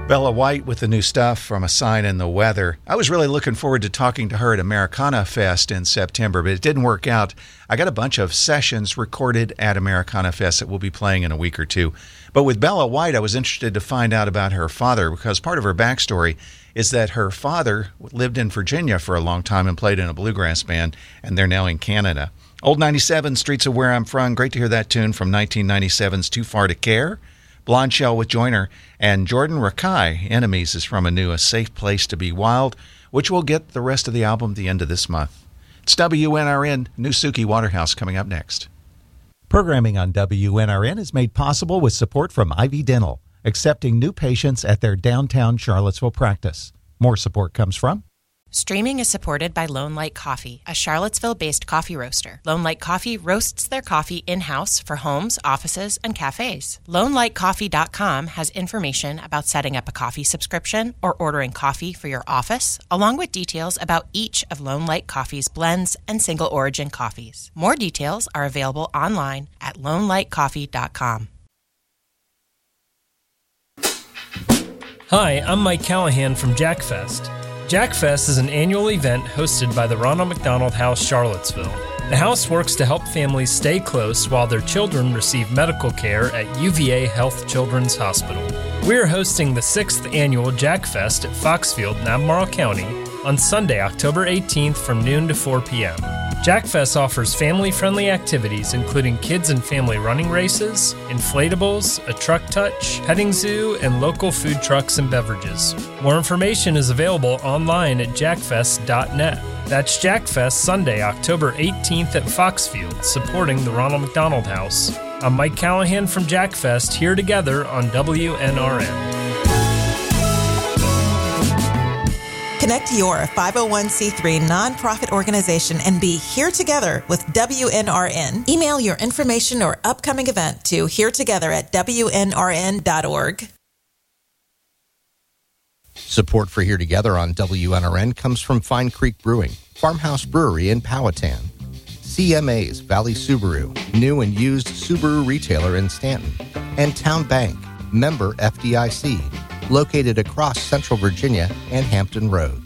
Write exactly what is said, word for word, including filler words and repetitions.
Bella White with the new stuff from A Sign in the Weather. I was really looking forward to talking to her at Americana Fest in September, but it didn't work out. I got a bunch of sessions recorded at Americana Fest that we'll be playing in a week or two. But with Bella White, I was interested to find out about her father, because part of her backstory is that her father lived in Virginia for a long time and played in a bluegrass band, and they're now in Canada. Old ninety-seven, Streets of Where I'm From. Great to hear that tune from nineteen ninety-seven's Too Far to Care. Blonde Shell with Joyner, and Jordan Rakei, Enemies, is from a new A Safe Place to Be Wild, which will get the rest of the album at the end of this month. It's W N R N, New Suki Waterhouse coming up next. Programming on W N R N is made possible with support from Ivy Dental, accepting new patients at their downtown Charlottesville practice. More support comes from Streaming is supported by Lone Light Coffee, a Charlottesville-based coffee roaster. Lone Light Coffee roasts their coffee in-house for homes, offices, and cafes. Lone Light Coffee dot com has information about setting up a coffee subscription or ordering coffee for your office, along with details about each of Lone Light Coffee's blends and single-origin coffees. More details are available online at Lone Light Coffee dot com. Hi, I'm Mike Callahan from JackFest. JackFest is an annual event hosted by the Ronald McDonald House Charlottesville. The house works to help families stay close while their children receive medical care at U V A Health Children's Hospital. We are hosting the sixth annual JackFest at Foxfield in Albemarle County on Sunday, October eighteenth from noon to four p.m. JackFest offers family-friendly activities including kids and family running races, inflatables, a truck touch, petting zoo, and local food trucks and beverages. More information is available online at jack fest dot net. That's JackFest Sunday, October eighteenth at Foxfield, supporting the Ronald McDonald House. I'm Mike Callahan from JackFest, here together on W N R N. Connect your five oh one c three nonprofit organization and be here together with W N R N. Email your information or upcoming event to here together at W N R N dot org. Support for Here Together on W N R N comes from Fine Creek Brewing, Farmhouse Brewery in Powhatan, C M A's Valley Subaru, new and used Subaru retailer in Stanton, and Town Bank, member F D I C, located across Central Virginia and Hampton Roads.